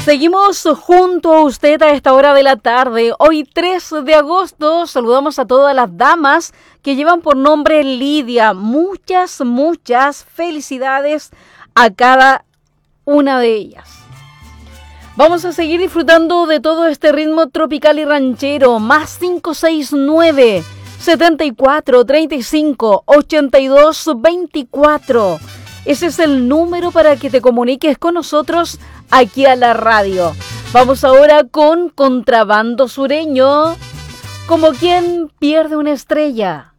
Seguimos junto a usted a esta hora de la tarde. Hoy 3 de agosto saludamos a todas las damas que llevan por nombre Lidia. Muchas felicidades a cada una de ellas. Vamos a seguir disfrutando de todo este ritmo tropical y ranchero. Más 569 74 35 82 24. Ese es el número para que te comuniques con nosotros aquí a la radio. Vamos ahora con Contrabando Sureño, como quien pierde una estrella.